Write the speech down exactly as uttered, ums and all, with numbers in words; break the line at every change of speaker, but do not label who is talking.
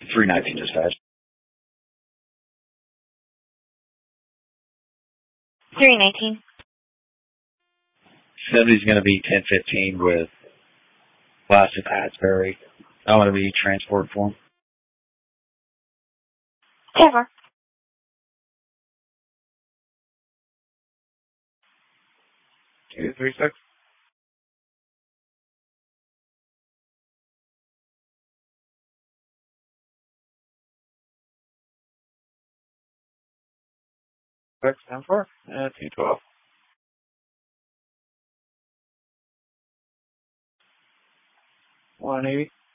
three nineteen dispatch.
three nineteen.
seventy's going to be ten fifteen with last of Asbury. I want to be transport for him.
ten four.
two three six. Six ten four. Uh, two twelve. one eighty.